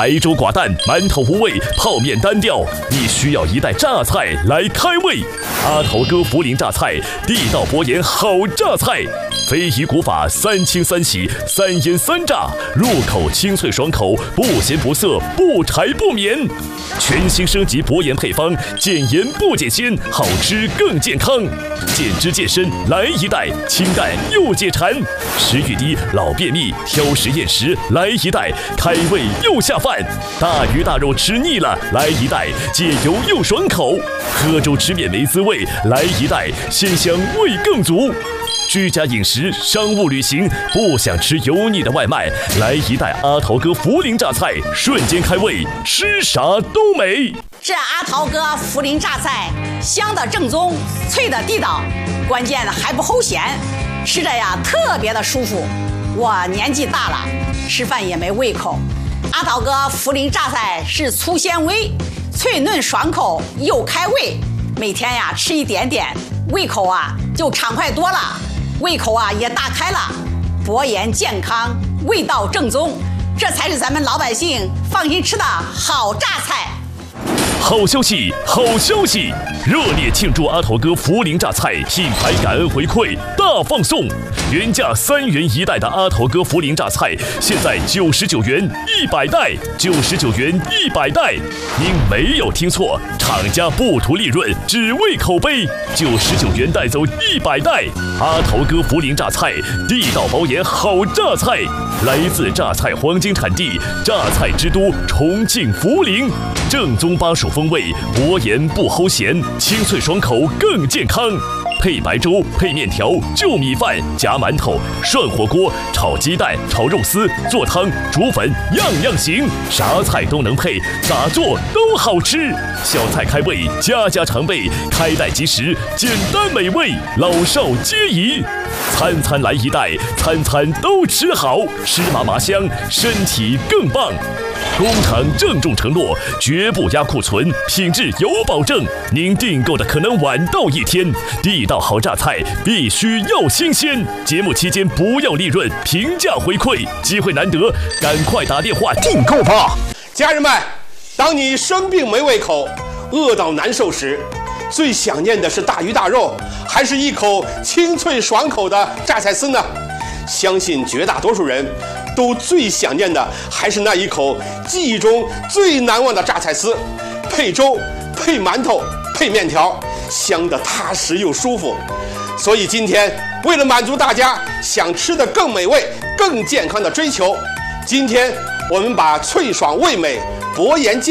白粥寡淡，馒头无味，泡面单调，你需要一袋榨菜来开胃。阿头哥涪陵榨菜，地道博研好榨菜，非遗古法3清3洗3腌3炸，入口清脆爽口，不咸不涩，不柴不绵。全新升级博研配方，减盐不减鲜，好吃更健康。减脂健身来一袋，清淡又解馋。食欲低、老便秘、挑食厌食来一袋，开胃又下饭。大鱼大肉吃腻了，来一袋，解油又爽口。喝粥吃面没滋味，来一袋，鲜香味更足。居家饮食、商务旅行，不想吃油腻的外卖，来一袋阿头哥涪陵榨菜，瞬间开胃，吃啥都美。 这阿头哥涪陵榨菜，香的正宗，脆的地道，关键还不齁咸，吃着呀特别的舒服。我年纪大了，吃饭也没胃口。阿头哥涪陵榨菜是粗纤维，脆嫩爽口又开胃，每天呀吃一点点，胃口啊就畅快多了。胃口啊也大开了，博研健康，味道正宗，这才是咱们老百姓放心吃的好榨菜。 好消息，好消息！热烈庆祝阿头哥涪陵榨菜品牌感恩回馈大放送，原价3元1袋的阿头哥涪陵榨菜，现在99元100袋，99元100袋。您没有听错，厂家不图利润，只为口碑，99元带走100袋。阿头哥涪陵榨菜，地道包研好榨菜，来自榨菜黄金产地，榨菜之都重庆涪陵，正宗巴蜀风味，博研不齁咸，清脆爽口更健康。配白粥、配面条、就米饭、夹馒头、涮火锅、炒鸡蛋、炒肉丝、做汤、煮粉，样样行，啥菜都能配，咋做都好吃。小菜开胃，家家常备，开袋即食，简单美味，老少皆宜。餐餐来一袋，餐餐都吃好，吃麻麻香，身体更棒。工厂郑重承诺，绝不压库存，品质有保证。您订购的可能晚到1天，地道好榨菜必须要新鲜。节目期间不要利润，平价回馈，机会难得，赶快打电话订购吧！ 家人们，当你生病没胃口、饿到难受时，最想念的是大鱼大肉，还是一口清脆爽口的榨菜丝呢？相信绝大多数人都最想念的还是那一口记忆中最难忘的榨菜丝，配粥、配馒头、配面条，香得踏实又舒服。所以今天为了满足大家想吃的更美味、更健康的追求，今天我们把脆爽味美、博研健